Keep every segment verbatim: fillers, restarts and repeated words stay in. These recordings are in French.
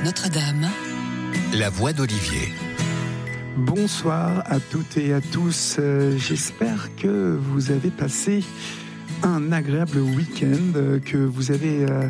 F Notre-Dame, la voix d'Olivier. Bonsoir à toutes et à tous. Euh, j'espère que vous avez passé un agréable week-end, euh, que vous avez euh,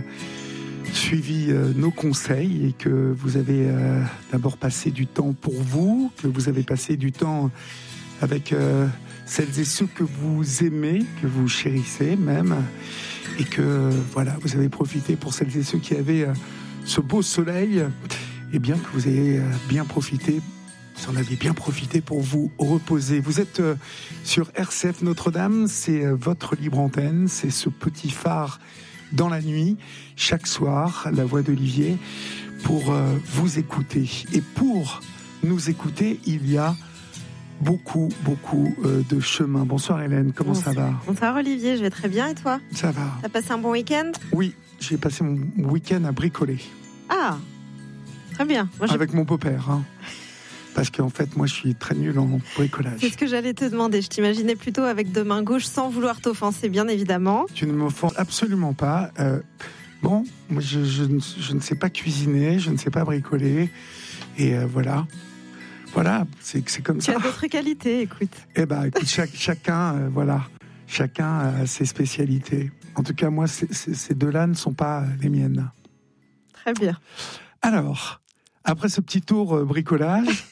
suivi euh, nos conseils et que vous avez euh, d'abord passé du temps pour vous, que vous avez passé du temps avec euh, celles et ceux que vous aimez, que vous chérissez même, et que voilà, vous avez profité pour celles et ceux qui avaient euh, ce beau soleil, et bien que vous ayez euh, bien profité. Si on avait bien profité pour vous reposer. Vous êtes euh, sur R C F Notre-Dame, c'est euh, votre libre antenne, c'est ce petit phare dans la nuit, chaque soir, la voix d'Olivier, pour euh, vous écouter. Et pour nous écouter, il y a beaucoup, beaucoup euh, de chemin. Bonsoir Hélène, comment Bonsoir. ça va? Bonsoir Olivier, je vais très bien et toi? Ça va. T'as passé un bon week-end? Oui, j'ai passé mon week-end à bricoler. Ah, très bien. Moi, je... Avec mon beau-père, hein. Parce qu'en fait, moi, je suis très nul en bricolage. C'est ce que j'allais te demander. Je t'imaginais plutôt avec deux mains gauches, sans vouloir t'offenser, bien évidemment. Tu ne m'offenses absolument pas. Euh, bon, moi, je, je, je ne sais pas cuisiner, je ne sais pas bricoler. Et euh, voilà. Voilà, c'est, c'est comme tu ça. Tu as d'autres qualités, écoute. Eh bien, écoute, chaque, chacun, euh, voilà. Chacun a ses spécialités. En tout cas, moi, c'est, c'est, ces deux-là ne sont pas les miennes. Très bien. Alors, après ce petit tour euh, bricolage...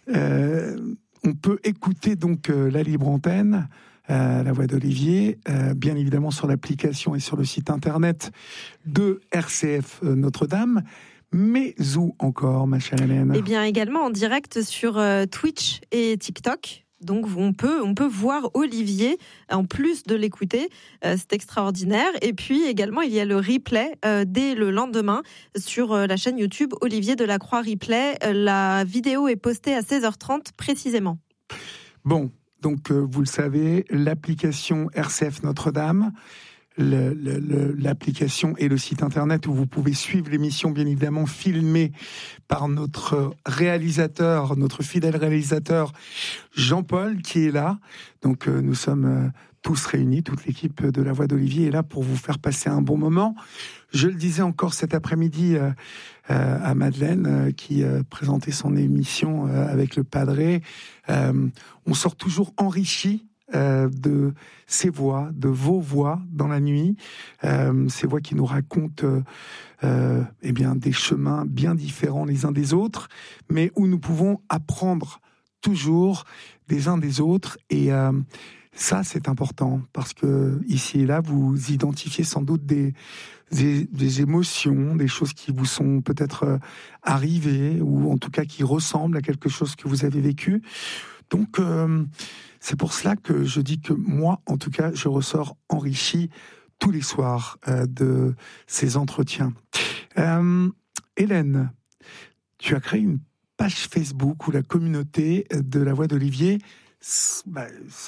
Euh, on peut écouter donc euh, la libre antenne, euh, la voix d'Olivier, euh, bien évidemment sur l'application et sur le site internet de R C F euh, Notre-Dame. Mais où encore, ma chère Hélène? Eh bien, également en direct sur euh, Twitch et TikTok. Donc, on peut, on peut voir Olivier, en plus de l'écouter. Euh, c'est extraordinaire. Et puis, également, il y a le replay euh, dès le lendemain sur euh, la chaîne YouTube Olivier Delacroix Replay. Euh, la vidéo est postée à seize heures trente précisément. Bon, donc, euh, vous le savez, l'application R C F Notre-Dame, Le, le, le, l'application et le site internet où vous pouvez suivre l'émission, bien évidemment filmée par notre réalisateur, notre fidèle réalisateur Jean-Paul, qui est là. Donc euh, nous sommes euh, tous réunis, toute l'équipe de La Voix d'Olivier est là pour vous faire passer un bon moment. Je le disais encore cet après-midi euh, euh, à Madeleine, euh, qui euh, présentait son émission euh, avec le Padré. Euh, on sort toujours enrichi Euh, de ces voix, de vos voix dans la nuit, euh, ces voix qui nous racontent euh, euh, eh bien, des chemins bien différents les uns des autres, mais où nous pouvons apprendre toujours des uns des autres. Et euh, ça, c'est important, parce que ici et là, vous identifiez sans doute des, des, des émotions, des choses qui vous sont peut-être euh, arrivées, ou en tout cas qui ressemblent à quelque chose que vous avez vécu. Donc, euh, c'est pour cela que je dis que moi, en tout cas, je ressors enrichi tous les soirs euh, de ces entretiens. Euh, Hélène, tu as créé une page Facebook où la communauté de La Voix d'Olivier, bah,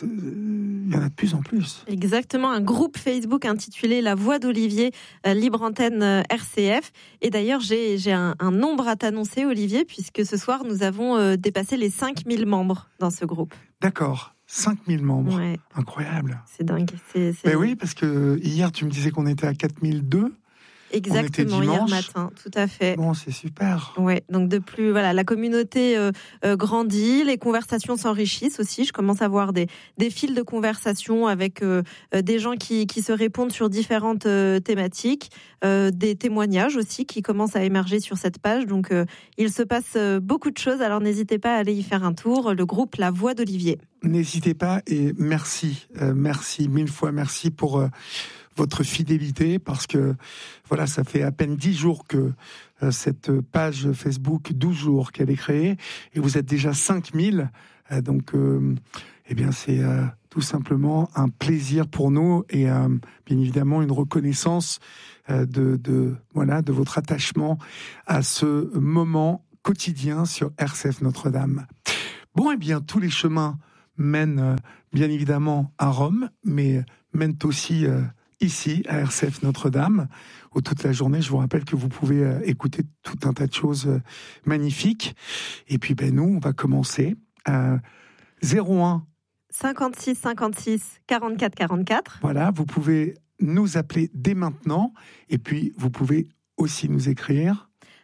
il y en a de plus en plus. Exactement, un groupe Facebook intitulé La Voix d'Olivier, euh, libre antenne euh, R C F. Et d'ailleurs, j'ai, j'ai un, un nombre à t'annoncer, Olivier, puisque ce soir, nous avons euh, dépassé les cinq mille membres dans ce groupe. D'accord. cinq mille membres. Ouais. Incroyable. C'est dingue. C'est, c'est... Mais oui, parce que hier, tu me disais qu'on était à quatre mille deux. Exactement, hier matin, tout à fait. Bon, c'est super. Ouais, donc de plus, voilà, la communauté euh, euh, grandit, les conversations s'enrichissent aussi. Je commence à voir des des fils de conversation avec euh, des gens qui qui se répondent sur différentes euh, thématiques, euh, des témoignages aussi qui commencent à émerger sur cette page. Donc euh, il se passe euh, beaucoup de choses. Alors n'hésitez pas à aller y faire un tour. Le groupe La Voix d'Olivier. N'hésitez pas et merci, euh, merci mille fois merci pour euh, votre fidélité, parce que voilà, ça fait à peine dix jours que euh, cette page Facebook, douze jours qu'elle est créée, et vous êtes déjà cinq mille, euh, donc euh, eh bien c'est euh, tout simplement un plaisir pour nous, et euh, bien évidemment une reconnaissance euh, de, de, voilà, de votre attachement à ce moment quotidien sur R C F Notre-Dame. Bon, eh bien, tous les chemins mènent euh, bien évidemment à Rome, mais mènent aussi euh, ici, à R C F Notre-Dame, où toute la journée, je vous rappelle que vous pouvez euh, écouter tout un tas de choses euh, magnifiques. Et puis, ben, nous, on va commencer à zéro un cinquante-six cinquante-six quarante-quatre quarante-quatre. Voilà, vous pouvez nous appeler dès maintenant, et puis vous pouvez aussi nous écrire.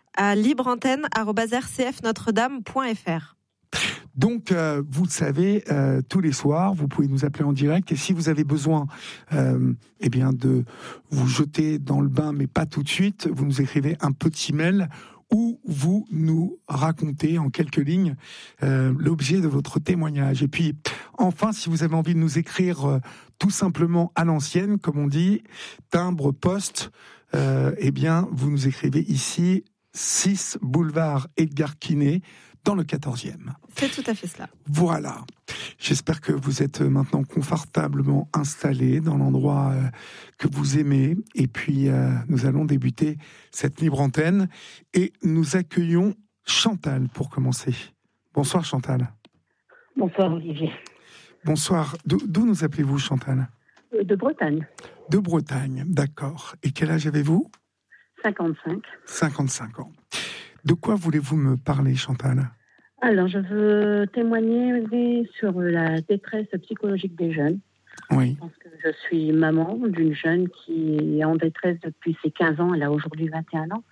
à libreantenne arobase r c f notre dame point f r. Donc, euh, vous le savez, euh, tous les soirs, vous pouvez nous appeler en direct. Et si vous avez besoin euh, eh bien, de vous jeter dans le bain, mais pas tout de suite, vous nous écrivez un petit mail où vous nous racontez en quelques lignes euh, l'objet de votre témoignage. Et puis, enfin, si vous avez envie de nous écrire euh, tout simplement à l'ancienne, comme on dit, timbre, poste, euh, eh bien, vous nous écrivez ici, six boulevard Edgar Quinet, dans le quatorzième. C'est tout à fait cela. Voilà. J'espère que vous êtes maintenant confortablement installés dans l'endroit euh, que vous aimez. Et puis, euh, nous allons débuter cette libre antenne. Et nous accueillons Chantal pour commencer. Bonsoir Chantal. Bonsoir Olivier. Bonsoir. D'où, d'où nous appelez-vous Chantal ? De Bretagne. De Bretagne, d'accord. Et quel âge avez-vous ? cinquante-cinq. cinquante-cinq ans. De quoi voulez-vous me parler, Chantal ? Alors, je veux témoigner sur la détresse psychologique des jeunes. Oui. Parce que je suis maman d'une jeune qui est en détresse depuis ses quinze ans. Elle a aujourd'hui vingt et un ans.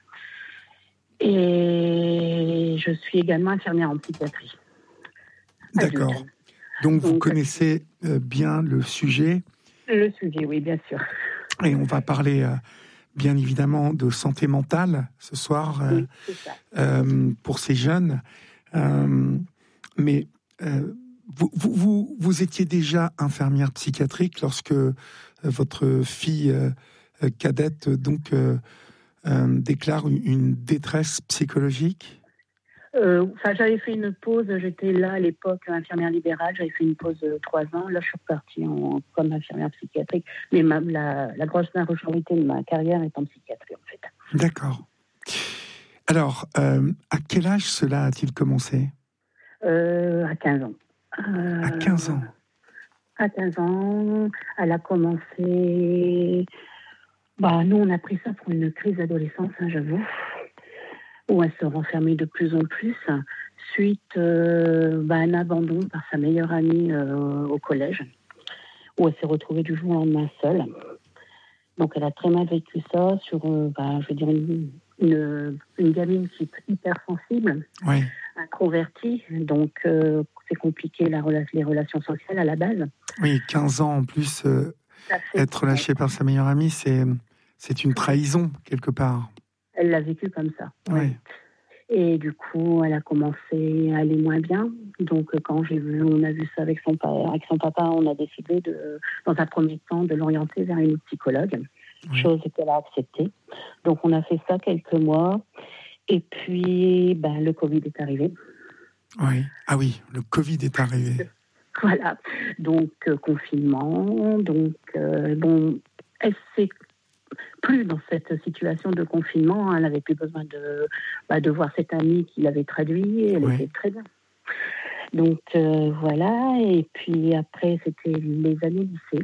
Et je suis également infirmière en psychiatrie. D'accord. Adulte. Donc, vous Donc, connaissez euh, bien le sujet. Le sujet, oui, bien sûr. Et on va parler... Euh, bien évidemment de santé mentale ce soir euh, oui, c'est ça. Euh, pour ces jeunes. Euh, mais euh, vous, vous, vous, vous étiez déjà infirmière psychiatrique lorsque euh, votre fille euh, cadette donc euh, euh, déclare une, une détresse psychologique. Euh, enfin, j'avais fait une pause, j'étais là à l'époque infirmière libérale, j'avais fait une pause de trois ans, là je suis repartie en, comme infirmière psychiatrique, mais ma, la, la grosse majorité de ma carrière est en psychiatrie en fait. D'accord. Alors, euh, à quel âge cela a-t-il commencé ? euh, À quinze ans. Euh, à quinze ans À quinze ans, elle a commencé... Bah, nous on a pris ça pour une crise d'adolescence, hein, j'avoue. Où elle se renfermait de plus en plus, suite euh, bah, à un abandon par sa meilleure amie euh, au collège, où elle s'est retrouvée du jour au lendemain seule. Donc elle a très mal vécu ça sur, euh, bah, je veux dire, une, une, une gamine qui est hyper sensible, oui. introvertie, donc euh, c'est compliqué la, les relations sociales à la base. Oui, quinze ans en plus, euh, être lâchée par sa meilleure amie, c'est, c'est une trahison quelque part. Elle l'a vécu comme ça. Oui. Et du coup, elle a commencé à aller moins bien. Donc, quand j'ai vu, on a vu ça avec son père, avec son papa, on a décidé de, dans un premier temps, de l'orienter vers une psychologue, oui. Chose qu'elle a acceptée. Donc, on a fait ça quelques mois. Et puis, ben, le Covid est arrivé. Oui. Ah oui, le Covid est arrivé. Voilà. Donc, euh, confinement. Donc, euh, bon, elle s'est plus dans cette situation de confinement. Elle n'avait plus besoin de, bah, de voir cette amie qui l'avait traduit. Elle oui. était très bien. Donc, euh, voilà. Et puis, après, c'était les années lycée.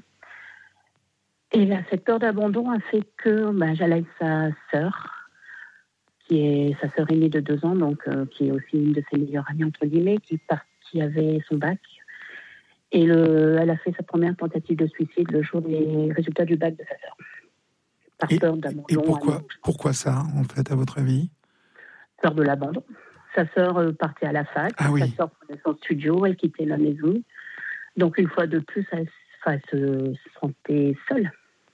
Et là, cette peur d'abandon a fait que bah, j'allais sa sœur, qui est sa sœur aînée de deux ans, donc, euh, qui est aussi une de ses meilleures amies, entre guillemets, qui, part, qui avait son bac. Et le, elle a fait sa première tentative de suicide le jour des résultats du bac de sa sœur. Par et, peur d'abandon. Et pourquoi, pourquoi ça, en fait, à votre avis ? Peur de l'abandon. Sa sœur euh, partait à la fac, ah, oui. sa sœur prenait son studio, elle quittait la maison. Donc, une fois de plus, elle, elle se sentait seule.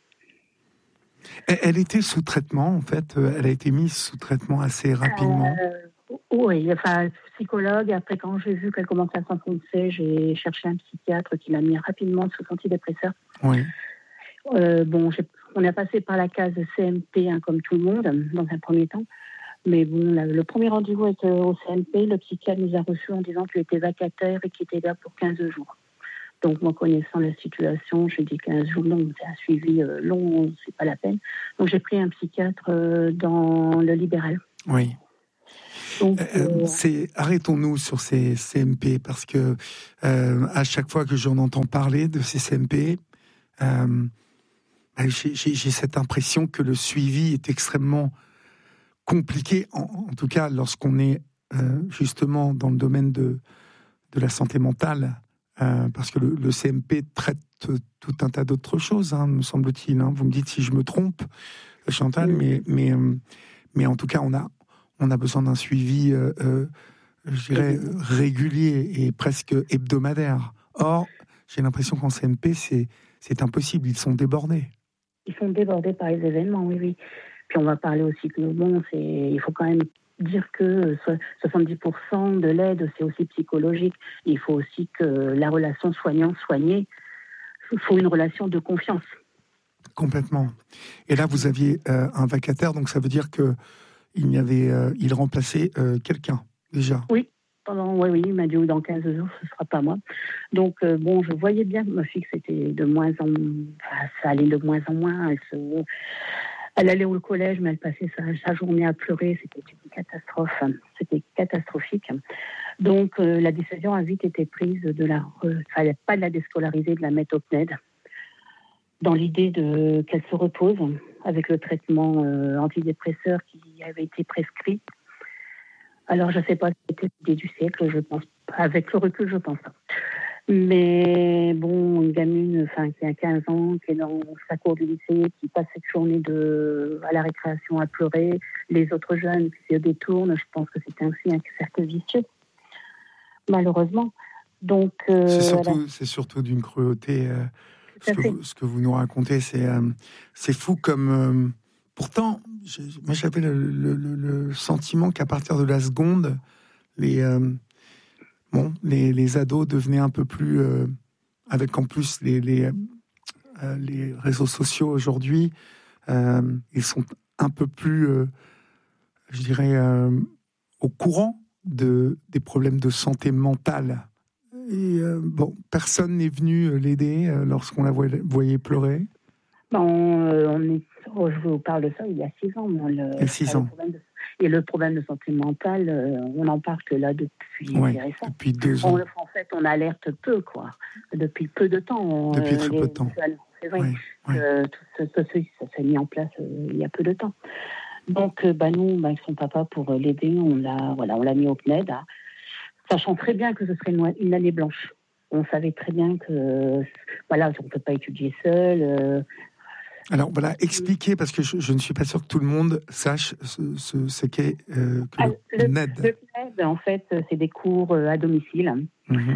Elle, elle était sous traitement, en fait. Elle a été mise sous traitement assez rapidement. Euh, oui, enfin, psychologue. Après, quand j'ai vu qu'elle commençait à s'enfoncer, j'ai cherché un psychiatre qui l'a mis rapidement sous antidépresseur. Oui. Euh, bon, j'ai On a passé par la case C M P, hein, comme tout le monde, dans un premier temps. Mais bon, la, le premier rendez-vous avec, euh, au C M P, le psychiatre nous a reçus en disant qu'il était vacataire et qu'il était là pour quinze jours. Donc, moi, connaissant la situation, j'ai dit quinze jours, non, c'est un suivi euh, long, c'est pas la peine. Donc, j'ai pris un psychiatre euh, dans le libéral. Oui. Donc, euh, euh... c'est, arrêtons-nous sur ces C M P, parce que euh, à chaque fois que j'en entends parler de ces C M P, euh, J'ai, j'ai, j'ai cette impression que le suivi est extrêmement compliqué, en, en tout cas lorsqu'on est euh, justement dans le domaine de, de la santé mentale, euh, parce que le, le C M P traite tout un tas d'autres choses, hein, me semble-t-il. Hein. Vous me dites si je me trompe, Chantal, oui. mais, mais, euh, mais en tout cas, on a, on a besoin d'un suivi, euh, euh, je dirais, régulier et presque hebdomadaire. Or, j'ai l'impression qu'en C M P, c'est, c'est impossible, ils sont débordés. Ils sont débordés par les événements, oui, oui. Puis on va parler aussi que, bon, c'est, il faut quand même dire que soixante-dix pour cent de l'aide, c'est aussi psychologique. Il faut aussi que la relation soignant-soigné, il faut une relation de confiance. Complètement. Et là, vous aviez euh, un vacataire, donc ça veut dire que il y avait, euh, il remplaçait euh, quelqu'un déjà. Oui. Pendant, oui, oui, il m'a dit oh, dans quinze jours, ce ne sera pas moi. Donc, euh, bon, je voyais bien que ma fille, c'était de moins en enfin, ça allait de moins en moins. Elle, se, elle allait au collège, mais elle passait sa, sa journée à pleurer. C'était une catastrophe. C'était catastrophique. Donc, euh, la décision a vite été prise de la, euh, fallait pas de la déscolariser, de la mettre au P N E D, dans l'idée de, qu'elle se repose avec le traitement euh, antidépresseur qui avait été prescrit. Alors, je ne sais pas si c'était l'idée du siècle, je pense. Avec le recul, je pense pas. Mais bon, une gamine enfin, qui a quinze ans, qui est dans sa cour du lycée, qui passe cette journée de, à la récréation à pleurer, les autres jeunes qui se détournent, je pense que c'est ainsi un cercle vicieux, malheureusement. Donc, euh, c'est, surtout, voilà. c'est surtout d'une cruauté. Euh, ce, que vous, ce que vous nous racontez, c'est, euh, c'est fou comme... Euh, pourtant, j'ai, moi j'avais le, le, le, le sentiment qu'à partir de la seconde, les, euh, bon, les, les ados devenaient un peu plus... Euh, avec en plus les, les, euh, les réseaux sociaux aujourd'hui, euh, ils sont un peu plus, euh, je dirais, euh, au courant de, des problèmes de santé mentale. Et euh, bon, personne n'est venu l'aider euh, lorsqu'on la voyait, voyait pleurer. On, euh, on est, oh, je vous parle de ça il y a six ans. Moi, le, il y a six ans. Le de, et le problème de santé mentale, euh, on n'en parle que là depuis, ouais, depuis deux ans. On, en fait, on alerte peu, quoi. Depuis peu de temps. Depuis euh, très les, peu de temps. C'est vrai. Ouais, ouais. Euh, tout ce, ce, ça s'est mis en place euh, il y a peu de temps. Donc, euh, bah, nous, bah, avec son papa, pour l'aider, on l'a, voilà, on l'a mis au P N E D, hein, sachant très bien que ce serait une, une année blanche. On savait très bien que, voilà, on ne peut pas étudier seul. Euh, Alors voilà, expliquez, parce que je, je ne suis pas sûr que tout le monde sache ce, ce, ce qu'est euh, que ah, le, le P N E D. Le P N E D, en fait, c'est des cours à domicile, mm-hmm.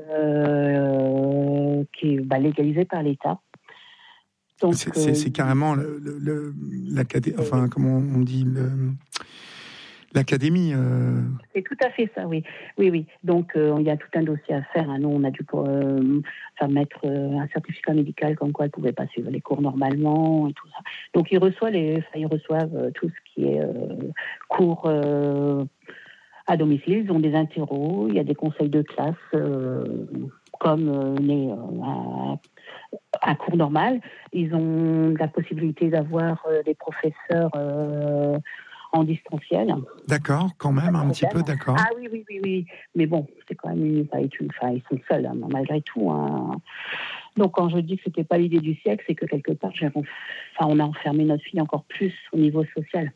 euh, qui est bah, légalisé par l'État. Donc, c'est, c'est, c'est carrément le, le, le, l'académie, enfin, comment on dit, le, l'académie. Euh... C'est tout à fait ça, oui. Oui, oui. Donc, euh, il y a tout un dossier à faire. Hein. Nous, on a dû euh, faire mettre euh, un certificat médical comme quoi elle ne pouvait pas suivre les cours normalement et tout ça. Donc, ils reçoivent, les, enfin, ils reçoivent euh, tout ce qui est euh, cours euh, à domicile. Ils ont des interros, il y a des conseils de classe, euh, comme euh, les, euh, un, un cours normal. Ils ont la possibilité d'avoir euh, des professeurs... Euh, en distanciel. D'accord, quand même, un petit peu, d'accord. Ah oui, oui, oui, oui. Mais bon, c'est quand même une... Enfin, ils sont seuls, hein, malgré tout. Hein. Donc, quand je dis que c'était pas l'idée du siècle, c'est que quelque part, j'ai... enfin, on a enfermé notre fille encore plus au niveau social.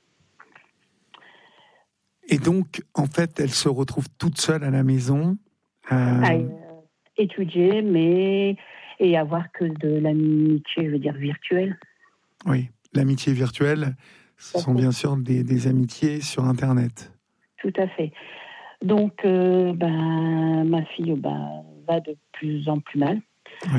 Et donc, en fait, elle se retrouve toute seule à la maison. Euh... À euh, étudier, mais... Et avoir que de l'amitié, je veux dire, virtuelle. Oui, l'amitié virtuelle... Ce sont bien sûr des, des amitiés sur Internet. Tout à fait. Donc, euh, ben, ma fille ben, va de plus en plus mal. Oui.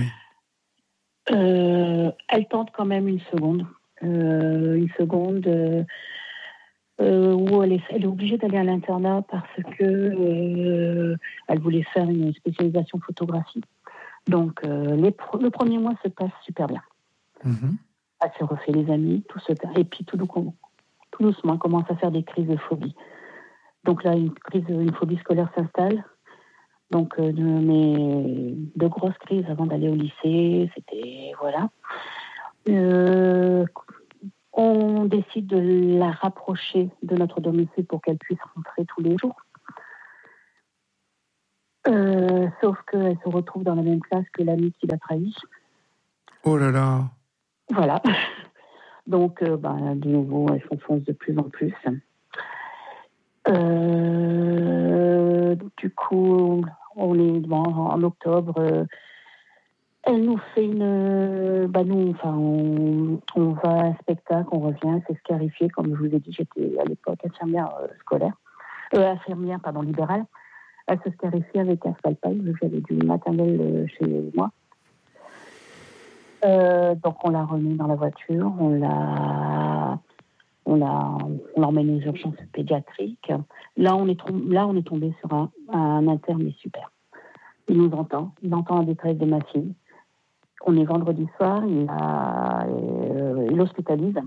Euh, elle tente quand même une seconde. Euh, une seconde euh, euh, où elle est, elle est obligée d'aller à l'internat parce que euh, elle voulait faire une spécialisation photographie. Donc, euh, les, le premier mois se passe super bien. Mm-hmm. Elle se refait les amis, tout se passe. Et puis tout doucement, tout doucement, elle commence à faire des crises de phobie. Donc là, une crise, une phobie scolaire s'installe. Donc, euh, de, mais de grosses crises avant d'aller au lycée, c'était voilà. Euh, on décide de la rapprocher de notre domicile pour qu'elle puisse rentrer tous les jours. Euh, sauf qu'elle se retrouve dans la même classe que l'amie qui l'a trahi. Oh là là. Voilà. Donc, euh, ben, de nouveau, elle s'enfonce de plus en plus. Euh, du coup, on est bon, en octobre. Euh, Elle nous fait une... Bah nous, enfin, on, on va à un spectacle, on revient, c'est scarifié. Comme je vous ai dit, j'étais à l'époque infirmière euh, scolaire, euh, infirmière, pardon, libérale. Elle se scarifie avec un Spalpail, vu que j'avais du maternel euh, chez moi. Euh, donc on l'a remis dans la voiture, on l'a... On, l'a, on l'emmène aux urgences pédiatriques. Là, on est, là, on est tombé sur un, un interne, mais super. Il nous entend, il entend la détresse de ma fille. On est vendredi soir, il, a, euh, il hospitalise.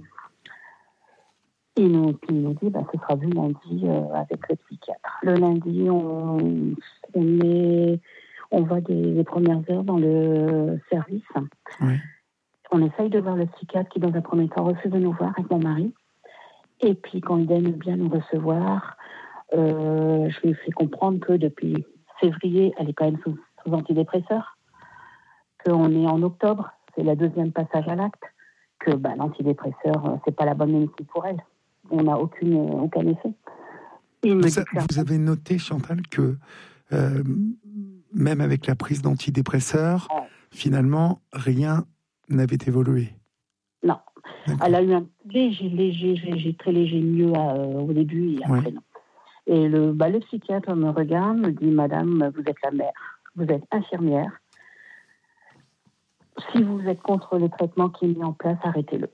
Il nous, il nous dit, bah, ce sera vu lundi euh, avec le psychiatre. Le lundi, on, on, est, on va des, des premières heures dans le service. Oui. On essaye de voir le psychiatre qui, dans un premier temps, refuse de nous voir avec mon mari. Et puis, quand il aime bien nous recevoir, euh, je lui fais comprendre que depuis février, elle est quand même sous, sous antidépresseur, qu'on est en octobre, c'est le deuxième passage à l'acte, que bah, l'antidépresseur, c'est pas la bonne médecine pour elle. On n'a aucune, aucun effet. Vous, a, vous avez noté, Chantal, que euh, même avec la prise d'antidépresseurs, oh. finalement, rien n'avait évolué. Non. D'accord. Elle a eu un léger, léger, léger, très léger mieux euh, au début et après ouais. non. Et le, bah, le psychiatre me regarde, me dit, madame, vous êtes la mère, vous êtes infirmière. Si vous êtes contre le traitement qui est mis en place, arrêtez-le.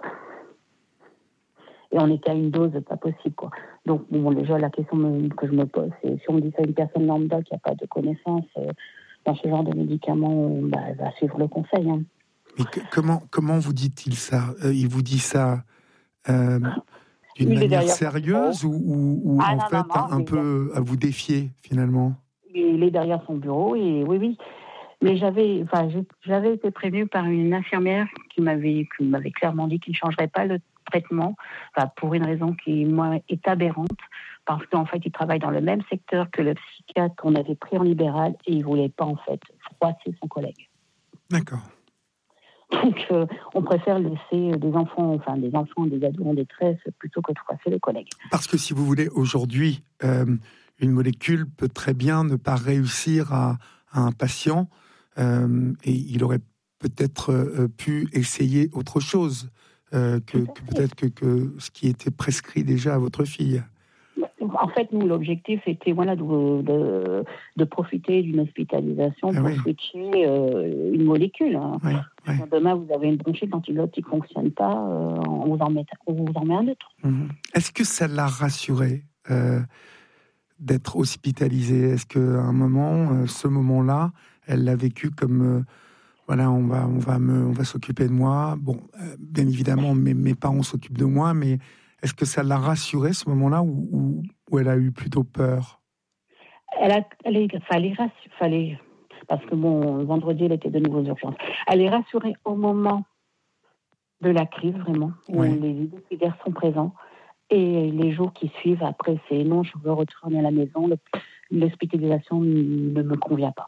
Et on était à une dose pas possible, quoi. Donc, bon, déjà, la question me, que je me pose, c'est si on dit ça à une personne lambda qui n'a pas de connaissances euh, dans ce genre de médicaments, bah, elle va suivre le conseil, hein. Mais que, comment, comment vous dit-il ça euh, Il vous dit ça euh, d'une il manière sérieuse ou, ou, ou ah, en non, fait non, non, un peu à vous défier finalement? Il est derrière son bureau et oui, oui. Mais j'avais, enfin, j'avais été prévenue par une infirmière qui m'avait, qui m'avait clairement dit qu'il ne changerait pas le traitement, enfin, pour une raison qui, moi, est aberrante, parce qu'en fait, il travaille dans le même secteur que le psychiatre qu'on avait pris en libéral et il ne voulait pas, en fait, froisser son collègue. D'accord. Donc, euh, on préfère laisser des enfants, enfin des enfants, des ados en détresse, plutôt que de froisser les collègues. Parce que si vous voulez, aujourd'hui, euh, une molécule peut très bien ne pas réussir à, à un patient, euh, et il aurait peut-être euh, pu essayer autre chose euh, que, que peut-être que, que ce qui était prescrit déjà à votre fille. En fait, nous, l'objectif était voilà, de, de, de profiter d'une hospitalisation ah pour oui. switcher euh, une molécule. Hein. Oui, oui. Demain, vous avez une bronchite, l'antidote qui ne fonctionne pas, euh, on, vous en met, on vous en met un autre. Mmh. Est-ce que ça l'a rassurée euh, d'être hospitalisée? Est-ce qu'à un moment, euh, ce moment-là, elle l'a vécu comme... Euh, voilà, on va, on va, me, on va s'occuper de moi. Bon, euh, bien évidemment, mes, mes parents s'occupent de moi, mais... Est-ce que ça l'a rassurée, ce moment-là, ou, ou, ou elle a eu plutôt peur? Elle a, elle est, fallait rassurer, fallait, parce que bon, vendredi, elle était de nouveau aux urgences. Elle est rassurée au moment de la crise, vraiment, où oui. les décidaires sont présents. Et les jours qui suivent, après, c'est non, je veux retourner à la maison, le, l'hospitalisation ne me convient pas.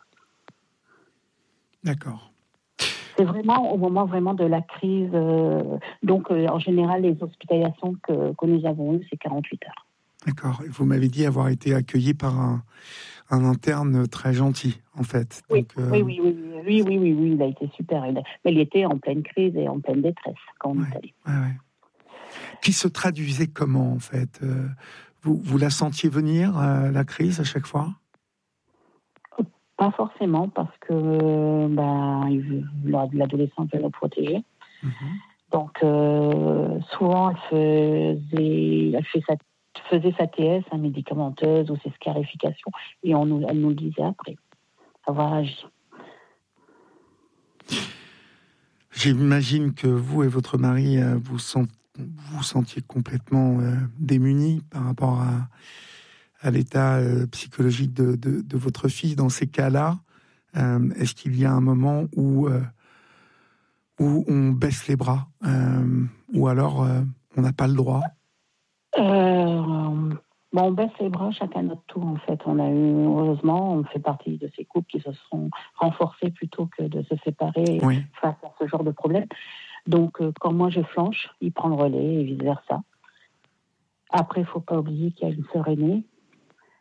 D'accord. C'est vraiment au moment vraiment de la crise. Euh, donc, euh, en général, les hospitalisations que, que nous avons eues, c'est quarante-huit heures. D'accord. Et vous m'avez dit avoir été accueilli par un, un interne très gentil, en fait. Oui, donc, euh... oui, oui, oui, oui, oui, oui, oui, il a été super. Il a... Mais il était en pleine crise et en pleine détresse quand on ouais, est allé. Ouais, ouais. Qui se traduisait comment, en fait? euh, vous, vous la sentiez venir, euh, la crise, à chaque fois? Pas forcément, parce que ben, l'adolescent veut nous protéger. Mm-hmm. Donc, euh, souvent, elle faisait, elle fait sa, faisait sa T S, hein, médicamenteuse, ou ses scarifications, et on nous, elle nous le disait après, avoir agi. J'imagine que vous et votre mari, euh, vous sent, vous sentiez complètement euh, démunis par rapport à... à l'état euh, psychologique de, de, de votre fille. Dans ces cas-là, euh, est-ce qu'il y a un moment où, euh, où on baisse les bras euh, ou alors euh, on n'a pas le droit? euh, bon, on baisse les bras, chacun notre tour, en fait. On a eu, heureusement, on fait partie de ces couples qui se sont renforcés plutôt que de se séparer oui. face à ce genre de problème. Donc, euh, quand moi je flanche, il prend le relais et vice-versa. Après, il ne faut pas oublier qu'il y a une sœur aînée.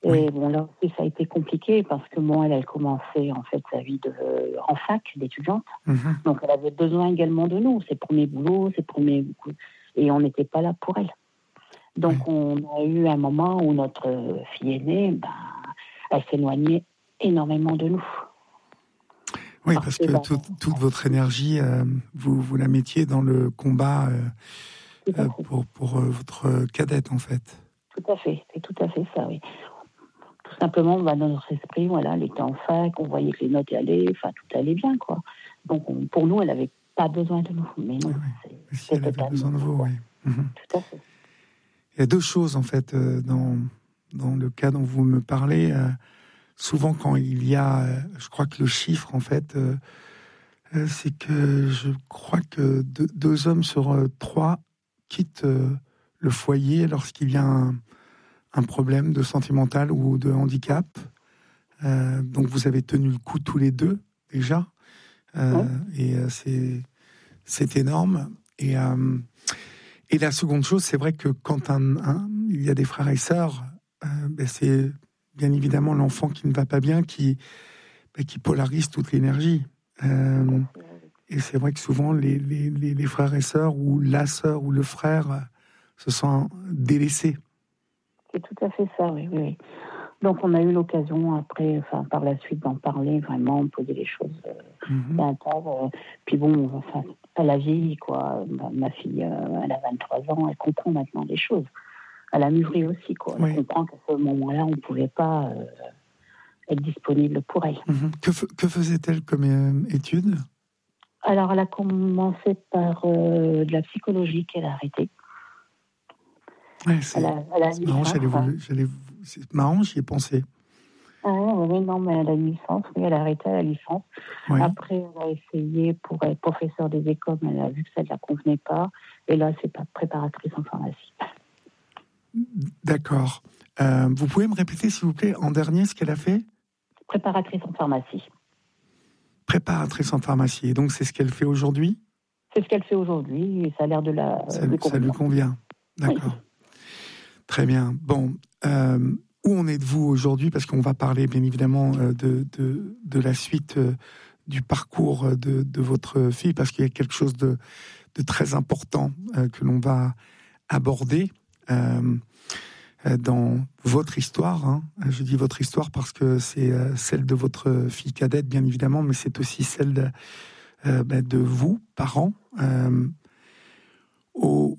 Et Oui. bon, là aussi, ça a été compliqué parce que bon, elle, elle commençait en fait sa vie de, en fac d'étudiante. Mhm. Donc, elle avait besoin également de nous, ses premiers boulots, ses premiers... Et on n'était pas là pour elle. Donc, Oui. on a eu un moment où notre fille aînée, ben, elle s'éloignait énormément de nous. Oui, Parce parce que, que ben, toute, toute votre énergie, euh, vous, vous la mettiez dans le combat euh, tout à euh, fait. pour, pour euh, votre cadette, en fait. Tout à fait, c'est tout à fait ça, oui. Tout simplement, bah, dans notre esprit, voilà, elle était en fac, on voyait que les notes allaient, enfin, tout allait bien, quoi. Donc, on- pour nous, elle n'avait pas besoin de nous. Mais non, Oui, c'est, oui. Si c'est elle avait totalement besoin de vous, quoi. oui. Mhm. Tout à fait. Il y a deux choses, en fait, euh, dans, dans le cas dont vous me parlez. Euh, souvent, quand il y a, euh, je crois que le chiffre, en fait, euh, euh, c'est que je crois que deux, deux hommes sur euh, trois quittent euh, le foyer lorsqu'il y a un, un problème de sentimental ou de handicap. Euh, donc, vous avez tenu le coup tous les deux, déjà. Euh, Oui. et euh, c'est, c'est énorme. Et... Euh, Et la seconde chose, c'est vrai que quand un, un, il y a des frères et sœurs, euh, ben c'est bien évidemment l'enfant qui ne va pas bien qui, ben qui polarise toute l'énergie. Euh, et c'est vrai que souvent, les, les, les, les frères et sœurs, ou la sœur ou le frère, euh, se sentent délaissés. C'est tout à fait ça, oui, oui, oui. Donc, on a eu l'occasion, après, enfin, par la suite, d'en parler, vraiment, poser les choses euh, Mm-hmm. à un table. Euh, puis bon, enfin, elle a vieilli, quoi. Ma, ma fille, euh, elle a vingt-trois ans, elle comprend maintenant les choses. Elle a mûri aussi, quoi. Elle Oui. comprend qu'à ce moment-là, on ne pouvait pas euh, être disponible pour elle. Mm-hmm. Que, f- que faisait-elle comme euh, étude? Alors, elle a commencé par euh, de la psychologie qu'elle a arrêtée. Ouais, c'est, Elle a, elle a c'est une marrant, licence. j'allais vous, j'allais vous- c'est marrant, j'y ai pensé. Ah oui, oui, non, mais elle a une licence. Oui, elle a arrêté la licence. Oui. Après, elle a essayé pour être professeure des écoles, mais elle a vu que ça ne la convenait pas. Et là, c'est pas préparatrice en pharmacie. D'accord. Euh, vous pouvez me répéter, s'il vous plaît, en dernier, ce qu'elle a fait? Préparatrice en pharmacie. Préparatrice en pharmacie. Et donc, c'est ce qu'elle fait aujourd'hui? C'est ce qu'elle fait aujourd'hui et ça a l'air de la Ça, lui ça lui convenir. convient. D'accord. Très bien. Bon, euh, où en êtes-vous aujourd'hui? Parce qu'on va parler, bien évidemment, euh, de, de, de la suite euh, du parcours de, de votre fille, parce qu'il y a quelque chose de, de très important euh, que l'on va aborder euh, dans votre histoire. Hein. Je dis votre histoire parce que c'est euh, celle de votre fille cadette, bien évidemment, mais c'est aussi celle de, euh, ben, de vous, parents. Euh, au,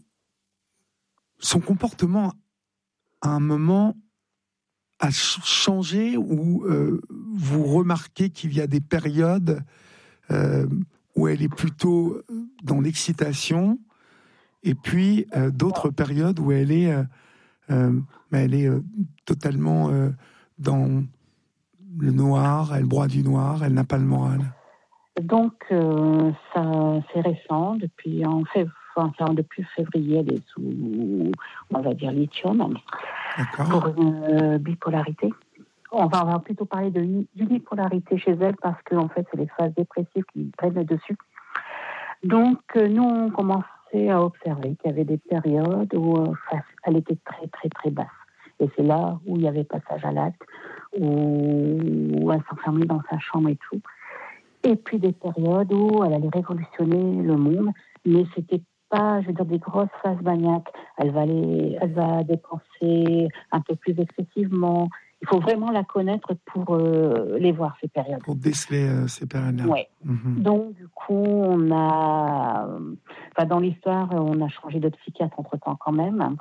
son comportement, à un moment, a changé ou euh, vous remarquez qu'il y a des périodes euh, où elle est plutôt dans l'excitation et puis euh, d'autres périodes où elle est, euh, euh, elle est euh, totalement euh, dans le noir, elle broie du noir, elle n'a pas le moral. Donc, euh, ça, c'est récent. Depuis, en fait, enfin, depuis février, elle est sous, on va dire, lithium. D'accord. Pour une euh, bipolarité. On va, on va plutôt parler de unipolarité chez elle parce que en fait, c'est les phases dépressives qui prennent le dessus. Donc, euh, nous, on commençait à observer qu'il y avait des périodes où euh, elle était très, très, très basse. Et c'est là où il y avait passage à l'acte, où, où elle s'enfermait dans sa chambre et tout. Et puis des périodes où elle allait révolutionner le monde, mais c'était pas, je veux dire, des grosses phases maniaques. Elle va aller, elle va dépenser un peu plus excessivement. Il faut vraiment la connaître pour euh, les voir, ces périodes. Pour déceler euh, ces périodes-là. Oui. Mm-hmm. Donc, du coup, on a... Enfin, dans l'histoire, on a changé de psychiatre entre-temps quand même.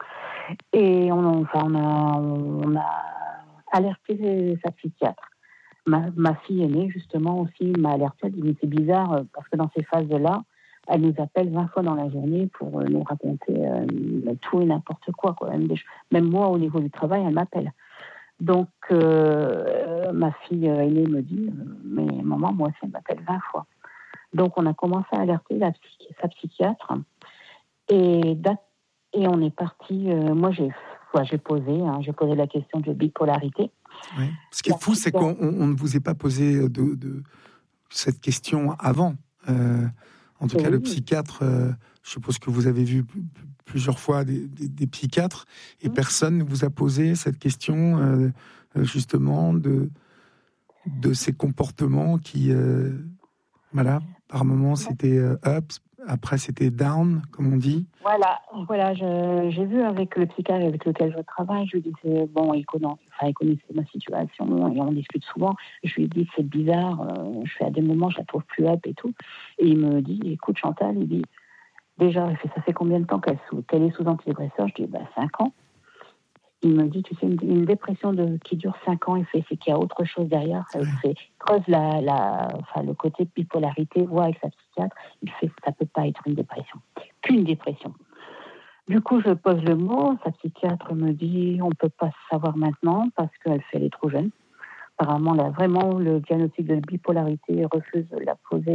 Et on, enfin, on, a, on a alerté sa psychiatre. Ma, ma fille aînée, justement, aussi m'a alerté. Elle dit, mais c'est bizarre, parce que dans ces phases-là, elle nous appelle vingt fois dans la journée pour euh, nous raconter euh, tout et n'importe quoi. quoi. Même, des, même moi, au niveau du travail, elle m'appelle. Donc, euh, ma fille aînée me dit, mais maman, moi aussi, elle m'appelle vingt fois. Donc, on a commencé à alerter la psychi- sa psychiatre. Et, et on est parti, euh, moi, j'ai, ouais, j'ai posé, hein, j'ai posé la question de bipolarité. Oui. Ce qui est fou, c'est qu'on on ne vous ait pas posé de, de cette question avant. Euh, En tout oui. cas, le psychiatre, euh, je suppose que vous avez vu p- p- plusieurs fois des, des, des psychiatres, et mmh. personne ne vous a posé cette question, euh, justement, de, de ces comportements qui, euh, voilà, par moments c'était euh, up, après c'était down, comme on dit. Voilà, voilà, je, j'ai vu avec le psychiatre avec lequel je travaille, je lui disais, bon, il connaissait, enfin, il connaissait ma situation et on discute souvent. Je lui ai dit, c'est bizarre, euh, je fais à des moments, je la trouve plus up et tout. Et il me dit, écoute Chantal, il dit, déjà, il fait, ça fait combien de temps qu'elle, sous, qu'elle est sous antidépresseur? Je dis, bah, cinq ans. Il me dit, tu sais, une, une dépression de, qui dure cinq ans, il fait, c'est qu'il y a autre chose derrière. Il fait, creuse la, la, enfin, le côté bipolarité, voit avec sa psychiatre. Il fait, ça peut pas être une dépression. Qu'une dépression. Du coup, je pose le mot. Sa psychiatre me dit, on peut pas savoir maintenant parce qu'elle fait, elle est trop jeune. Apparemment, là, vraiment, le diagnostic de bipolarité refuse de la poser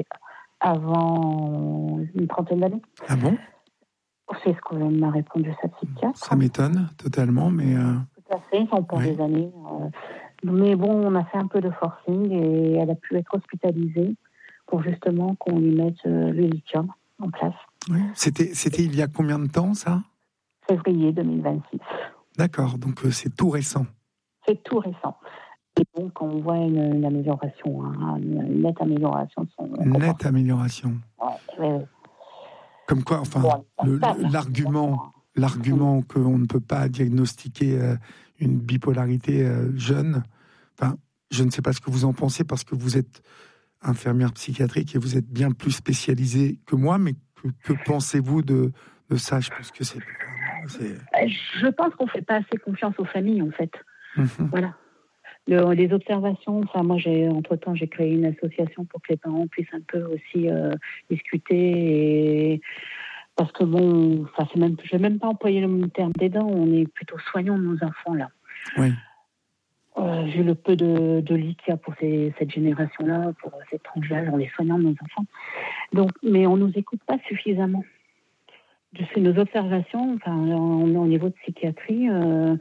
avant une trentaine d'années. Ah bon? C'est ce qu'on m'a répondu sa psychiatre. Ça m'étonne totalement, mais... Euh... Tout à fait, ils pour oui. des années. Euh, mais bon, on a fait un peu de forcing et elle a pu être hospitalisée pour justement qu'on lui mette euh, le lithium en place. Oui. C'était, c'était il y a combien de temps, ça? Février deux mille vingt-six. D'accord, donc euh, c'est tout récent. C'est tout récent. Et donc, on voit une, une amélioration, hein, une nette amélioration de son comportement. Nette amélioration. Ouais, ouais. Comme quoi, enfin, bon, le, l'argument, l'argument qu'on ne peut pas diagnostiquer euh, une bipolarité euh, jeune, enfin, je ne sais pas ce que vous en pensez parce que vous êtes infirmière psychiatrique et vous êtes bien plus spécialisée que moi, mais que, que pensez-vous de, de ça? Je pense que c'est, c'est... Je pense qu'on ne fait pas assez confiance aux familles, en fait. Mm-hmm. Voilà. Le, les observations, enfin moi j'ai entre-temps j'ai créé une association pour que les parents puissent un peu aussi euh, discuter et parce que bon, enfin c'est même, je vais même pas employer le terme d'aidant, on est plutôt soignants de nos enfants là. Oui. Euh, vu le peu de, de lits qu'il y a pour ces, cette génération-là, pour cette tranche-là, on est soignants de nos enfants. Donc, mais on nous écoute pas suffisamment. Je sais nos observations, enfin au niveau de psychiatrie. Euh,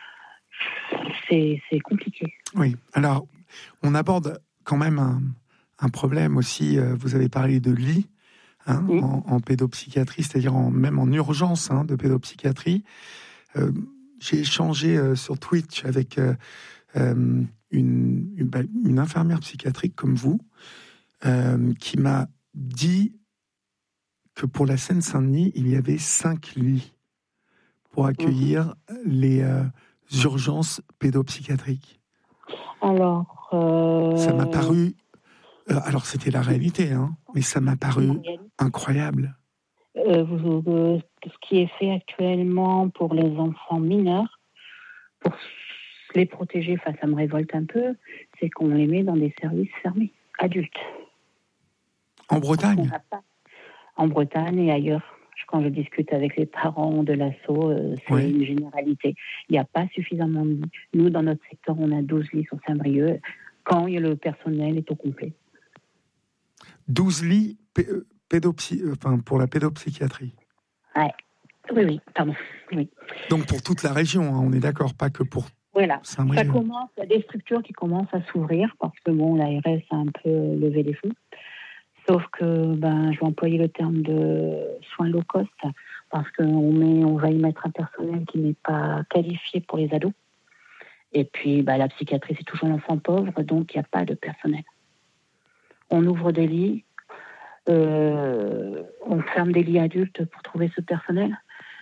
C'est, c'est compliqué. Oui, alors on aborde quand même un, un problème aussi, euh, vous avez parlé de lit hein, oui. en, en pédopsychiatrie, c'est-à-dire en, même en urgence hein, de pédopsychiatrie. Euh, j'ai échangé euh, sur Twitch avec euh, euh, une, une, une infirmière psychiatrique comme vous, euh, qui m'a dit que pour la Seine-Saint-Denis, il y avait cinq lits pour accueillir mmh. les... Euh, urgences pédopsychiatriques. Alors, euh... ça m'a paru. Euh, alors c'était la réalité, hein, mais ça m'a paru incroyable. Euh, vous, euh, ce qui est fait actuellement pour les enfants mineurs, pour les protéger, enfin ça me révolte un peu, c'est qu'on les met dans des services fermés, adultes. En Bretagne ? Pas... En Bretagne et ailleurs. Quand je discute avec les parents de l'assaut, euh, c'est oui. une généralité. Il n'y a pas suffisamment de lits. Nous, dans notre secteur, on a douze lits sur Saint-Brieuc, quand le personnel est au complet. douze lits p- pédopsy... enfin, pour la pédopsychiatrie. Ouais. Oui, oui, pardon. Oui. Donc pour toute la région, hein, on est d'accord, pas que pour voilà. Saint-Brieuc. Ça commence, il y a des structures qui commencent à s'ouvrir, parce que bon, l'A R S a un peu levé les fonds. Sauf que, ben, je vais employer le terme de soins low cost, parce qu'on met, on va y mettre un personnel qui n'est pas qualifié pour les ados. Et puis, ben, la psychiatrie, c'est toujours l'enfant pauvre, donc il n'y a pas de personnel. On ouvre des lits, euh, on ferme des lits adultes pour trouver ce personnel.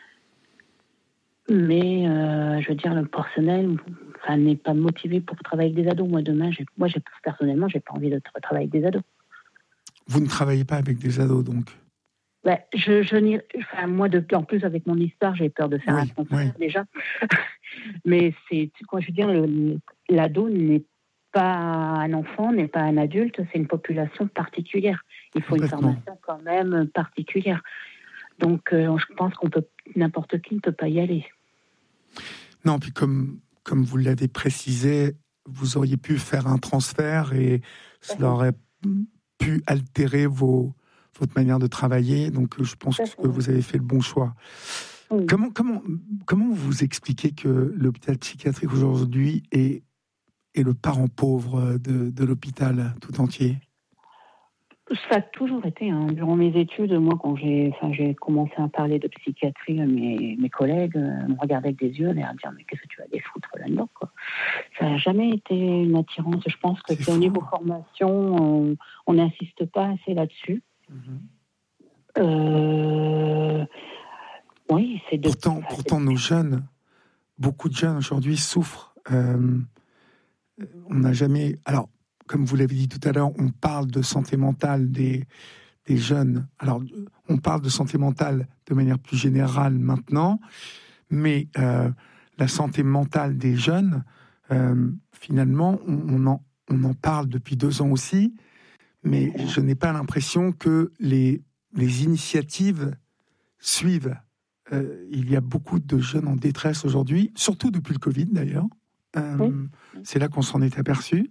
Mais, euh, je veux dire, le personnel, enfin, n'est pas motivé pour travailler avec des ados. Moi, demain, j'ai, moi, j'ai, personnellement, j'ai pas envie de travailler avec des ados. Vous ne travaillez pas avec des ados, donc? Ben, je, je n'y, enfin, moi, de, en plus, avec mon histoire, j'ai peur de faire oui, un transfert, oui. déjà. Mais c'est, quoi, je veux dire, le, l'ado n'est pas un enfant, n'est pas un adulte, c'est une population particulière. Il faut une formation quand même particulière. Donc, euh, je pense qu'on peut, n'importe qui ne peut pas y aller. Non, puis comme, comme vous l'avez précisé, vous auriez pu faire un transfert et cela aurait pu altérer vos, votre manière de travailler. Donc, je pense que vous avez fait le bon choix. Oui. Comment, comment, comment vous expliquez que l'hôpital psychiatrique aujourd'hui est, est le parent pauvre de, de l'hôpital tout entier ? Ça a toujours été. Hein. Durant mes études, moi, quand j'ai, enfin, j'ai commencé à parler de psychiatrie, mes, mes collègues euh, me regardaient avec des yeux, et à me dire, mais qu'est-ce que tu vas aller foutre là-dedans, quoi. Ça n'a jamais été une attirance. Je pense que c'est, c'est au niveau formation, on n'insiste pas assez là-dessus. Mm-hmm. Euh, oui, c'est de... Pourtant, enfin, pourtant c'est... nos jeunes, beaucoup de jeunes aujourd'hui souffrent. Euh, on n'a jamais... Alors, comme vous l'avez dit tout à l'heure, on parle de santé mentale des, des jeunes. Alors, on parle de santé mentale de manière plus générale maintenant, mais euh, la santé mentale des jeunes, euh, finalement, on, on, en, on en parle depuis deux ans aussi, mais je n'ai pas l'impression que les, les initiatives suivent. Euh, il y a beaucoup de jeunes en détresse aujourd'hui, surtout depuis le Covid d'ailleurs. Euh, oui. C'est là qu'on s'en est aperçu.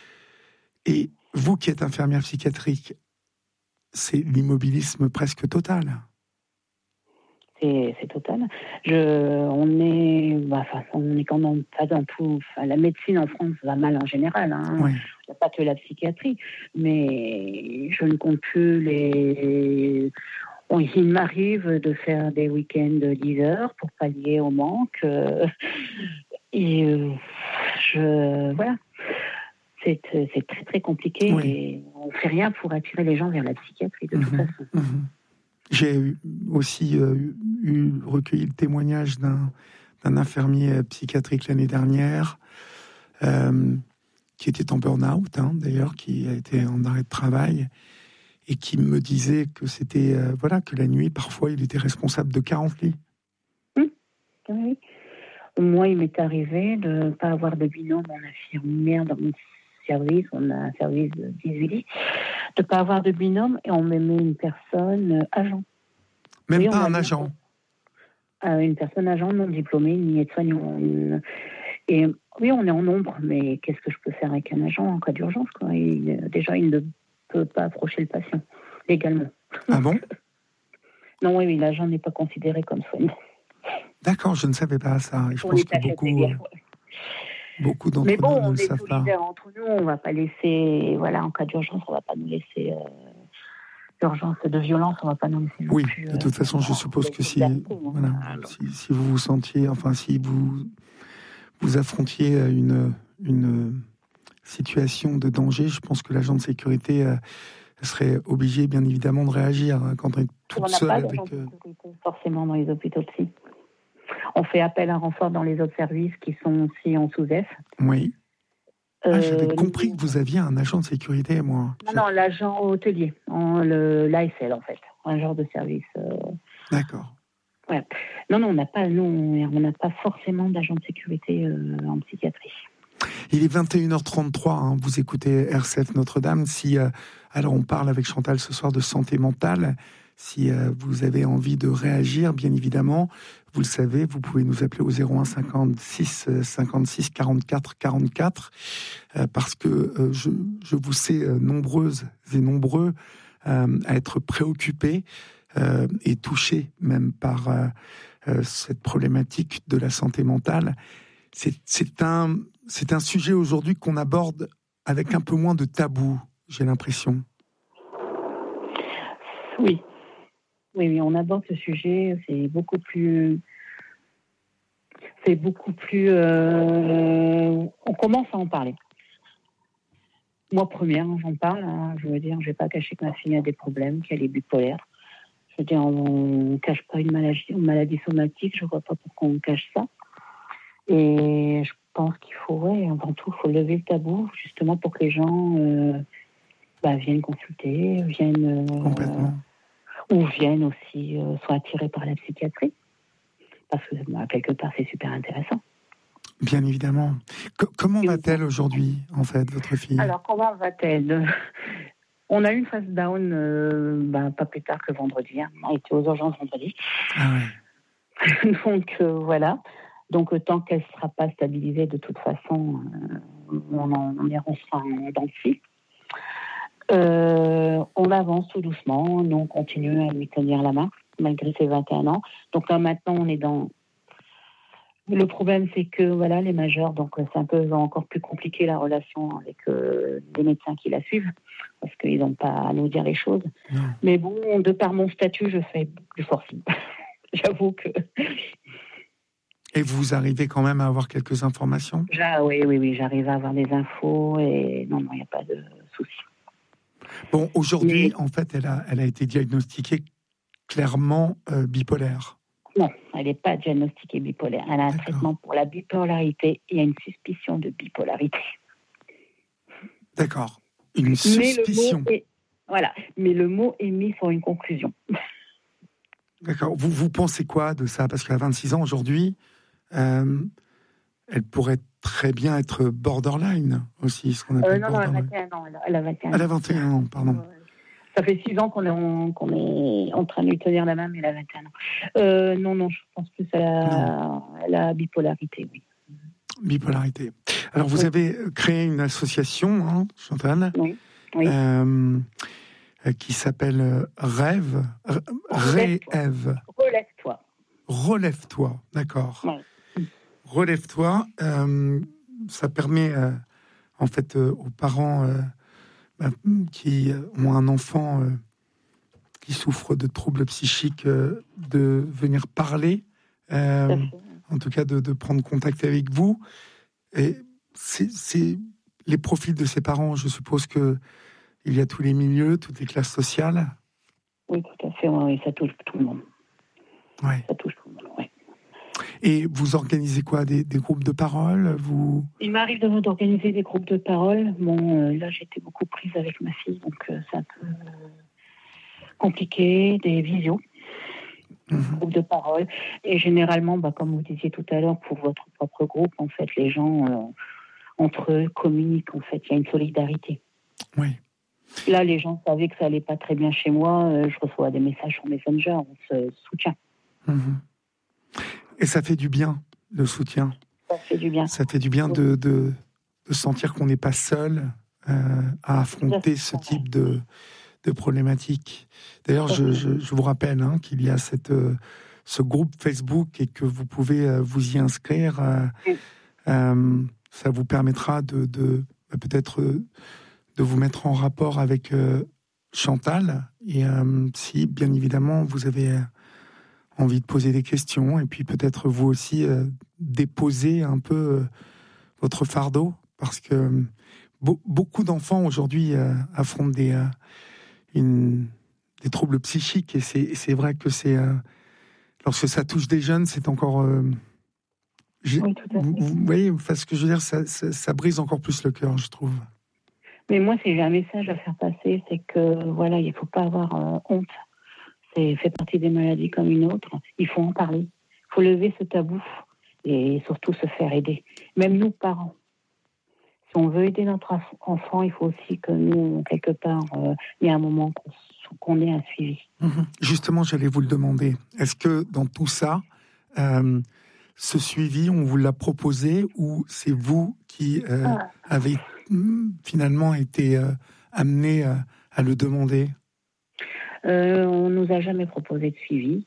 Et vous qui êtes infirmière psychiatrique, c'est l'immobilisme presque total. C'est, c'est total. Je, on est, bah, on est quand même pas dans tout. Enfin, la médecine en France va mal en général. Hein. Oui. Il n'y a pas que la psychiatrie, mais je ne compte plus les. Bon, il m'arrive de faire des week-ends de dix heures pour pallier au manque. Et euh, je, voilà. C'est, c'est très, très compliqué oui. Et on ne fait rien pour attirer les gens vers la psychiatrie, de mmh, toute façon. Mmh. J'ai eu aussi euh, eu, recueilli le témoignage d'un, d'un infirmier psychiatrique l'année dernière euh, qui était en burn-out, hein, d'ailleurs, qui a été en arrêt de travail et qui me disait que c'était, euh, voilà, que la nuit, parfois, il était responsable de quarante lits. Mmh. Oui. Moi, il m'est arrivé de ne pas avoir de binôme en infirmière dans mon service, on a un service de dix-huit lits, de ne pas avoir de binôme et on me met une personne euh, agent. Même oui, pas un agent euh, Une personne agent non diplômée, ni aide-soignant. Une... Et oui, on est en nombre, mais qu'est-ce que je peux faire avec un agent en cas d'urgence, quoi. Il, déjà, il ne peut pas approcher le patient, légalement. Ah bon? Non, oui, oui, l'agent n'est pas considéré comme soignant. D'accord, je ne savais pas ça. Et je on pense que beaucoup... Bien, ouais. Beaucoup d'entre Mais bon, nous ne on le est savent pas. Entre nous, on ne va pas laisser, voilà, en cas d'urgence, on ne va pas nous laisser, euh, d'urgence, de violence, on ne va pas nous laisser. Oui, plus, de toute euh, façon, je suppose que si, voilà, si, si vous vous sentiez, enfin, si vous, vous affrontiez une, une situation de danger, je pense que l'agent de sécurité euh, serait obligé, bien évidemment, de réagir hein, quand on est toute on seule n'a pas avec. De sécurité, forcément, dans les hôpitaux psy. On fait appel à un renfort dans les autres services qui sont aussi en sous-F. Oui. Ah, euh, j'avais compris que vous aviez un agent de sécurité, moi. Non, non, l'agent hôtelier, en, le, l'A S L, en fait. Un genre de service. Euh... D'accord. Ouais. Non, non, on n'a pas, nous, on n'a pas forcément d'agent de sécurité euh, en psychiatrie. Il est vingt et une heures trente-trois, hein, vous écoutez R C F Notre-Dame. Si, euh, alors, on parle avec Chantal ce soir de santé mentale. Si euh, vous avez envie de réagir, bien évidemment, vous le savez, vous pouvez nous appeler au zéro un cinquante-six cinquante-six quarante-quatre quarante-quatre euh, parce que euh, je, je vous sais euh, nombreuses et nombreux euh, à être préoccupés euh, et touchés même par euh, euh, cette problématique de la santé mentale. C'est, c'est, un, c'est un sujet aujourd'hui qu'on aborde avec un peu moins de tabou, j'ai l'impression. Oui. Oui, oui, on aborde ce sujet, c'est beaucoup plus... C'est beaucoup plus... Euh, on commence à en parler. Moi, première, j'en parle. Hein, je veux dire, je ne vais pas cacher que ma fille a des problèmes, qu'elle est bipolaire. Je veux dire, on ne cache pas une maladie, une maladie somatique. Je ne vois pas pourquoi on cache ça. Et je pense qu'il faut, ouais, avant tout, il faut lever le tabou, justement pour que les gens euh, bah, viennent consulter, viennent... Euh, Complètement. ou viennent aussi, euh, soient attirés par la psychiatrie. Parce que, bah, quelque part, c'est super intéressant. Bien évidemment. C- comment va-t-elle aujourd'hui, en fait, votre fille ? Alors, comment va-t-elle ? On a eu une phase down, euh, bah, pas plus tard que vendredi. Hein. On était aux urgences vendredi. Ah ouais. Donc, euh, voilà. Donc, euh, tant qu'elle ne sera pas stabilisée, de toute façon, euh, on, en, on ira en dents de scie. Euh, on avance tout doucement, nous on continue à lui tenir la main, malgré ses vingt et un ans. Donc là maintenant on est dans Le problème, c'est que voilà, les majeurs, donc c'est un peu encore plus compliqué la relation avec euh, les médecins qui la suivent, parce qu'ils n'ont pas à nous dire les choses. Non. Mais bon, de par mon statut, je fais du forcing. J'avoue que. Et vous arrivez quand même à avoir quelques informations ? Ja, oui, oui, oui, j'arrive à avoir des infos et non, non, il n'y a pas de souci. Bon, aujourd'hui, Mais... en fait, elle a, elle a été diagnostiquée clairement euh, bipolaire. Non, elle n'est pas diagnostiquée bipolaire. Elle a un D'accord. traitement pour la bipolarité. Il y a une suspicion de bipolarité. D'accord. Une suspicion. Mais le mot est, voilà. Mais le mot est mis sur une conclusion. D'accord. Vous, vous pensez quoi de ça ? Parce qu'à vingt-six ans aujourd'hui, euh, elle pourrait très bien être borderline aussi, ce qu'on appelle Euh, non, non, elle a borderline. vingt et un ans. Elle a vingt et un ans. Elle a vingt et un ans, pardon. Ouais. Ça fait six ans qu'on est, en, qu'on est en train de lui tenir la main, mais elle a vingt et un ans. Euh, non, non, je pense plus à la, à la bipolarité, oui. Bipolarité. Alors, vous Oui. avez créé une association, hein, Chantal, Oui, oui. euh, qui s'appelle Rêve. Rêve. Relève-toi. Relève-toi, d'accord. Oui. Relève-toi. Euh, ça permet, euh, en fait, euh, aux parents euh, bah, qui ont un enfant euh, qui souffre de troubles psychiques euh, de venir parler, euh, en tout cas de, de prendre contact avec vous. Et c'est, c'est les profils de ces parents, je suppose que il y a tous les milieux, toutes les classes sociales. Oui, tout à fait. Oui, ça touche tout le monde. Ouais. Ça touche tout le monde, oui. Et vous organisez quoi, des, des groupes de parole vous... Il m'arrive de- d'organiser des groupes de parole. Bon, euh, là, j'étais beaucoup prise avec ma fille, donc euh, c'est un peu euh, compliqué. Des visios, Mmh. groupes de parole. Et généralement, bah, comme vous disiez tout à l'heure, pour votre propre groupe, en fait, les gens, euh, entre eux, communiquent, en fait. Il y a une solidarité. Oui. Là, les gens savaient que ça allait pas très bien chez moi. Euh, je reçois des messages sur Messenger, on se soutient. Mmh. Et ça fait du bien, le soutien. Ça fait du bien. Ça fait du bien de, de, de sentir qu'on n'est pas seul euh, à affronter ce type de, de problématique. D'ailleurs, je, je, je vous rappelle hein, qu'il y a cette, euh, ce groupe Facebook et que vous pouvez euh, vous y inscrire. Euh, Oui. euh, ça vous permettra de, de euh, peut-être euh, de vous mettre en rapport avec euh, Chantal. Et euh, si, bien évidemment, vous avez euh, envie de poser des questions et puis peut-être vous aussi euh, déposer un peu euh, votre fardeau, parce que euh, be- beaucoup d'enfants aujourd'hui euh, affrontent des, euh, une, des troubles psychiques et c'est, c'est vrai que c'est euh, lorsque ça touche des jeunes, c'est encore euh, j'ai- Oui, tout à fait. vous, vous voyez, enfin, ce que je veux dire, ça, ça, ça brise encore plus le cœur, je trouve. Mais moi, si j'ai un message à faire passer, c'est que voilà, il ne faut pas avoir euh, honte. C'est fait partie des maladies comme une autre. Il faut en parler. Il faut lever ce tabou et surtout se faire aider. Même nous, parents. Si on veut aider notre aff- enfant, il faut aussi que nous, quelque part, euh, il y a un moment qu'on, qu'on ait un suivi. Mhm. Justement, j'allais vous le demander. Est-ce que dans tout ça, euh, ce suivi, on vous l'a proposé ou c'est vous qui euh, Ah. avez mm, finalement été euh, amené euh, à le demander ? Euh, on nous a jamais proposé de suivi.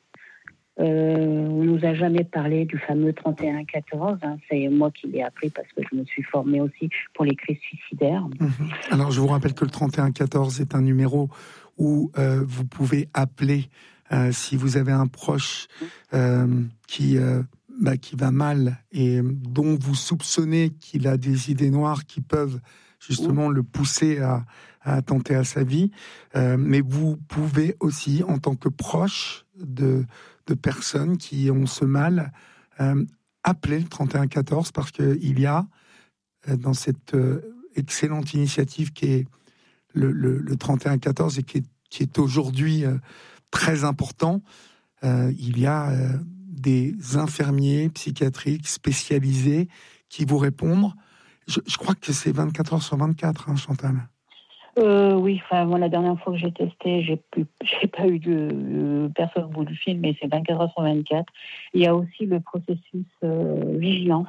Euh, on nous a jamais parlé du fameux trente et un quatorze. Hein. C'est moi qui l'ai appris parce que je me suis formée aussi pour les crises suicidaires. Mhm. Alors, je vous rappelle que le trente et un quatorze est un numéro où euh, vous pouvez appeler euh, si vous avez un proche euh, qui, euh, bah, qui va mal et dont vous soupçonnez qu'il a des idées noires qui peuvent justement le pousser à, à attenter à sa vie. Euh, mais vous pouvez aussi, en tant que proche de, de personnes qui ont ce mal, euh, appeler le trente et un quatorze parce qu'il y a euh, dans cette euh, excellente initiative qui est le, le, le trente et un quatorze et qui est, qui est aujourd'hui euh, très important, euh, il y a euh, des infirmiers psychiatriques spécialisés qui vous répondent. Je, je crois que c'est vingt-quatre heures sur vingt-quatre, hein, Chantal. Euh, oui, enfin, moi, la dernière fois que j'ai testé, j'ai, pu, j'ai pas eu de euh, personne au bout du fil, mais c'est vingt-quatre heures sur vingt-quatre. Il y a aussi le processus euh, vigilance,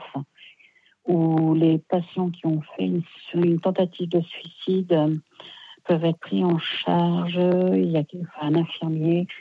où les patients qui ont fait une, une tentative de suicide euh, peuvent être pris en charge. Il y a enfin, un infirmier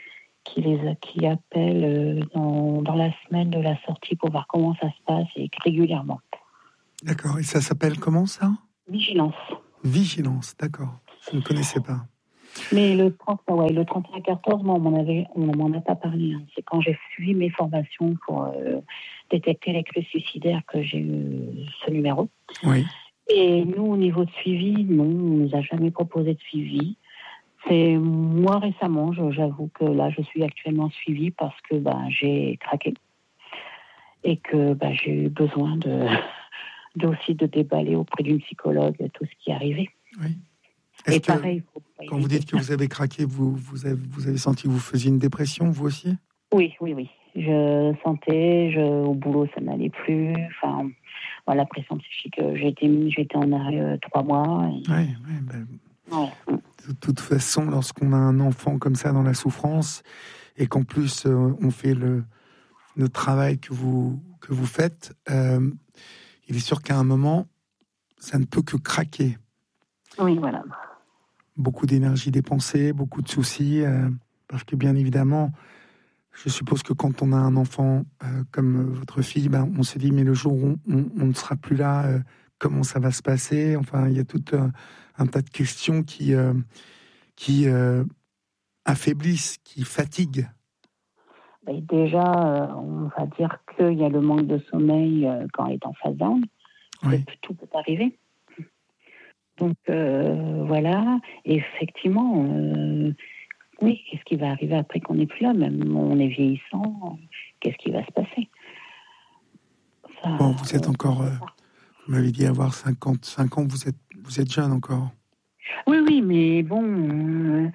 qui, les, qui appelle euh, dans, dans la semaine de la sortie pour voir comment ça se passe et régulièrement. D'accord. Et ça s'appelle comment ça ? Vigilance. Vigilance, d'accord. Je ne connaissais pas. Mais le trente, ouais, le trente et un quatorze, moi, on m'en avait, on m'en a pas parlé. Hein. C'est quand j'ai suivi mes formations pour euh, détecter les crises suicidaires que j'ai eu ce numéro. Oui. Et nous, au niveau de suivi, non, on ne nous a jamais proposé de suivi. C'est moi récemment, je, j'avoue que là, je suis actuellement suivie parce que ben, j'ai craqué et que ben, j'ai eu besoin de, de aussi de déballer auprès d'une psychologue tout ce qui est arrivé. Oui. Est-ce et que, pareil, faut pas quand vous dites que vous avez craqué, vous, vous, avez, vous avez senti que vous faisiez une dépression, vous aussi ? Oui, oui, oui. Je sentais, je, au boulot, ça n'allait plus. Enfin, voilà, la pression psychique, j'ai été, j'ai été en arrêt euh, trois mois. Et... Oui, oui. Ben, ouais. De toute façon, lorsqu'on a un enfant comme ça dans la souffrance, et qu'en plus euh, on fait le, le travail que vous, que vous faites, euh, il est sûr qu'à un moment, ça ne peut que craquer. Oui, voilà. Beaucoup d'énergie dépensée, beaucoup de soucis, euh, parce que bien évidemment, je suppose que quand on a un enfant euh, comme votre fille, ben, on se dit, mais le jour où on, on ne sera plus là, euh, comment ça va se passer ? Enfin, il y a tout un, un tas de questions qui, euh, qui euh, affaiblissent, qui fatiguent. Et déjà, euh, on va dire qu'il y a le manque de sommeil euh, quand on est en phase down. Oui. Tout peut arriver. Donc, euh, voilà. Et effectivement, euh, oui, qu'est-ce qui va arriver après qu'on n'est plus là ? Même on est vieillissant, qu'est-ce qui va se passer ? Ça, Bon, vous êtes encore... Euh, vous m'avez dit avoir cinquante-cinq ans, vous êtes, vous êtes jeune encore. Oui, oui, mais bon... Euh,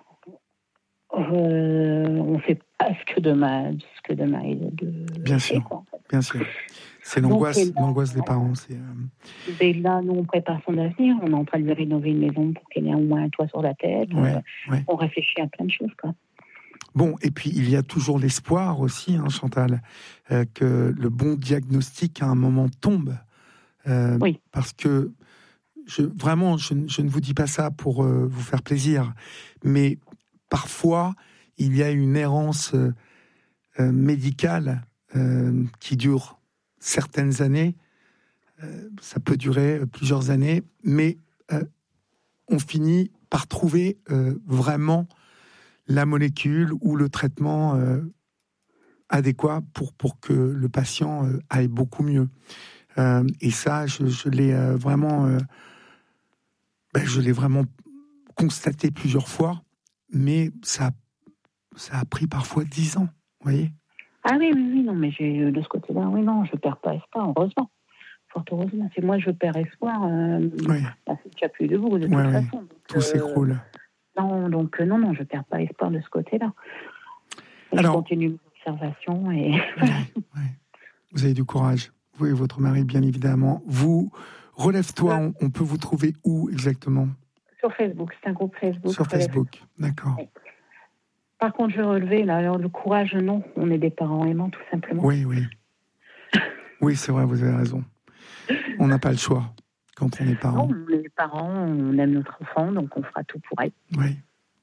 euh, on ne fait pas ce que demain, ce que demain est de... Bien sûr, fait, quoi, en fait. bien sûr. C'est l'angoisse, Donc, là, l'angoisse des parents. C'est, euh... Et là, nous, on prépare son avenir. On est en train de lui rénover une maison pour qu'elle ait au moins un toit sur la tête. Ouais, euh, ouais. On réfléchit à plein de choses, quoi. Bon, et puis il y a toujours l'espoir aussi, hein, Chantal, euh, que le bon diagnostic à un moment tombe. Euh, oui. Parce que, je, vraiment, je, je ne vous dis pas ça pour euh, vous faire plaisir, mais parfois, il y a une errance euh, euh, médicale euh, qui dure certaines années. Euh, ça peut durer plusieurs années, mais euh, on finit par trouver euh, vraiment la molécule ou le traitement euh, adéquat pour, pour que le patient euh, aille beaucoup mieux. Euh, et ça, je, je l'ai euh, vraiment, euh, ben, je l'ai vraiment constaté plusieurs fois, mais ça, ça a pris parfois dix ans, vous voyez. Ah oui, oui, oui, non, mais j'ai, de ce côté-là, oui, non, je ne perds pas espoir, heureusement. Fort heureusement. C'est moi, je perds espoir, euh, oui. bah, c'est qu'il n'y a plus de vous, de toute ouais, façon. Oui. Donc, tout euh, s'écroule. Non, donc euh, non, non, je ne perds pas espoir de ce côté-là. Et Alors, je continue mes observations et... oui, oui. Vous avez du courage. Vous et votre mari, bien évidemment. Vous, Relève-toi, on, on peut vous trouver où exactement ? Sur Facebook, c'est un groupe Facebook. Sur Facebook, d'accord. Oui. Par contre, je vais relever, là, alors le courage, non, on est des parents aimants, tout simplement. Oui, oui. Oui, c'est vrai, vous avez raison. On n'a pas le choix quand on est parent. Non, les parents, on aime notre enfant, donc on fera tout pour elle. Oui.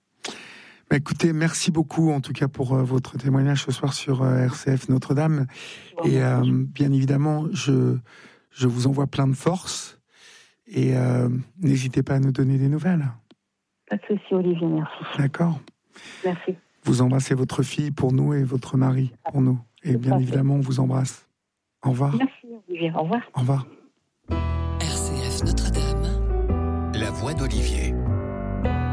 Bah, écoutez, merci beaucoup en tout cas pour euh, votre témoignage ce soir sur euh, R C F Notre-Dame. Et euh, bien évidemment, je, je vous envoie plein de force. Et euh, n'hésitez pas à nous donner des nouvelles. Pas de souci, Olivier, merci. D'accord. Merci. Vous embrassez votre fille pour nous et votre mari pour nous. Et bien évidemment, on vous embrasse. Au revoir. Merci, Olivier. Au revoir. Au revoir. R C F Notre-Dame. La voix d'Olivier.